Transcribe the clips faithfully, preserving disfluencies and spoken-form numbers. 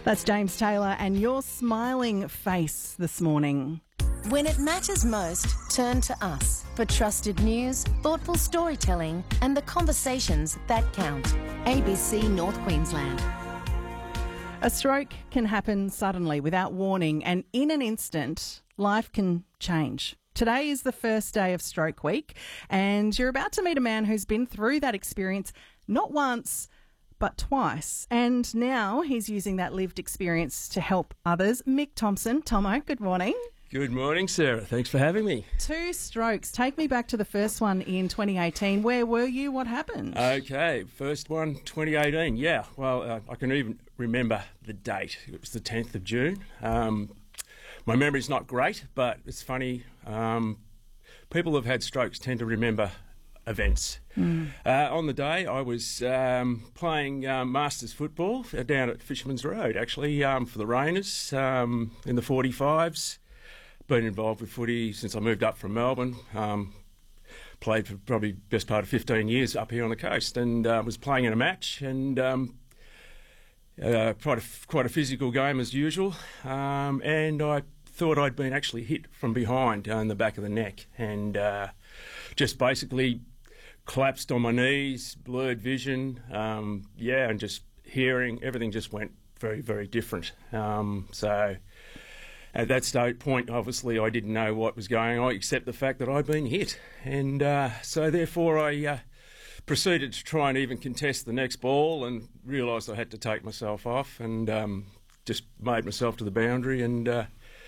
That's James Taylor and your smiling face this morning. When it matters most, turn to us for trusted news, thoughtful storytelling and the conversations that count. A B C North Queensland. A stroke can happen suddenly without warning, and in an instant, life can change. Today is the first day of Stroke Week, and you're about to meet a man who's been through that experience not once, but twice. And now he's using that lived experience to help others. Mick Thompson. Tomo, good morning. Good morning, Sarah. Thanks for having me. Two strokes. Take me back to the first one in twenty eighteen. Where were you? What happened? Okay, first one, twenty eighteen. Yeah, well, uh, I can even remember the date. It was the tenth of June. Um, my memory's not great, but it's funny. Um, people who've had strokes tend to remember events. Mm. Uh, on the day, I was um, playing um, Masters football down at Fisherman's Road, actually, um, for the Rainers um, in the forty-fives. Been involved with footy since I moved up from Melbourne. Um, played for probably best part of fifteen years up here on the coast, and uh, was playing in a match, and um, uh, quite a quite a physical game as usual. Um, and I thought I'd been actually hit from behind uh, in the back of the neck, and uh, just basically collapsed on my knees, blurred vision, um, yeah, and just hearing, everything just went very, very different. Um, so. At that stage point, obviously, I didn't know what was going on, except the fact that I'd been hit. And uh, so, therefore, I uh, proceeded to try and even contest the next ball and realised I had to take myself off and um, just made myself to the boundary and uh,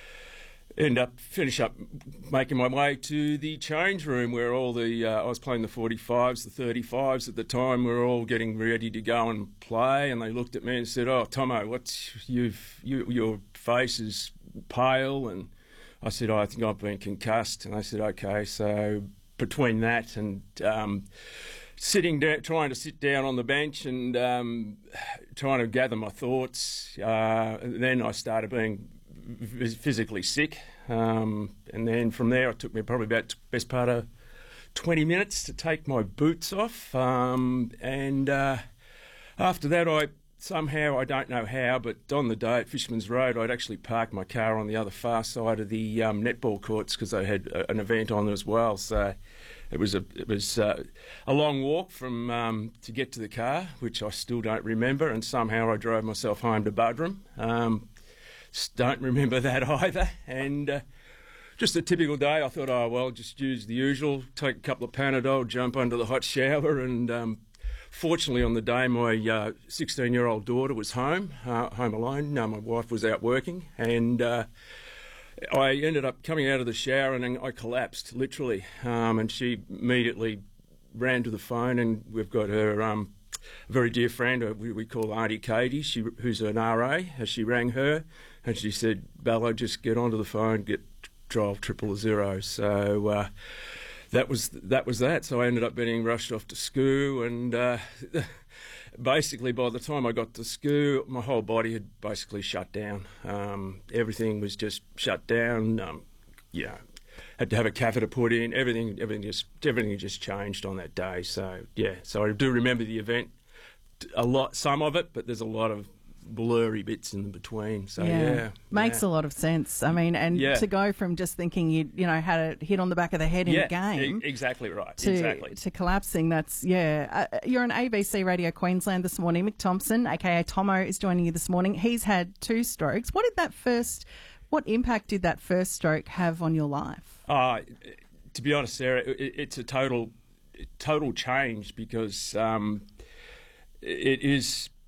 end up, finish up making my way to the change room where all the, uh, I was playing the forty-fives, the thirty-fives at the time, we were all getting ready to go and play, and they looked at me and said, "Oh, Tomo, what's, you've, you, your face is pale," and I said, oh, I think I've been concussed. And they said, okay. So between that and um, sitting down, trying to sit down on the bench and um, trying to gather my thoughts, uh, then I started being physically sick. Um, and then from there, it took me probably about best part of twenty minutes to take my boots off. Um, and uh, after that, I Somehow, I don't know how, but on the day at Fisherman's Road, I'd actually parked my car on the other far side of the um, netball courts because they had a, an event on as well. So it was a it was uh, a long walk from um, to get to the car, which I still don't remember. And somehow I drove myself home to Buderim. Um, don't remember that either. And uh, just a typical day. I thought, oh well, just use the usual, take a couple of Panadol, jump under the hot shower, and Um, Fortunately, on the day, my uh, sixteen-year-old daughter was home, uh, home alone. No, my wife was out working, and uh, I ended up coming out of the shower and I collapsed, literally. Um, and she immediately ran to the phone, and we've got her um, very dear friend, uh, we, we call Auntie Katie, she, who's an R A, as she rang her, and she said, "Bella, just get onto the phone, get dial triple zero." So. Uh, That was that was that. So I ended up being rushed off to school, and uh, basically by the time I got to school, my whole body had basically shut down. Um, everything was just shut down. Um, yeah, had to have a catheter put in. Everything, everything just everything just changed on that day. So yeah, so I do remember the event a lot, some of it, but there's a lot of blurry bits in between. So yeah, yeah makes yeah. a lot of sense. I mean, and yeah. to go from just thinking you you know had a hit on the back of the head in yeah, a game, e- exactly right, to, exactly to collapsing. That's yeah. Uh, you're on A B C Radio Queensland this morning. Mick Thompson, aka Tomo, is joining you this morning. He's had two strokes. What did that first? What impact did that first stroke have on your life? Uh, to be honest, Sarah, it, it's a total total change because um, it is.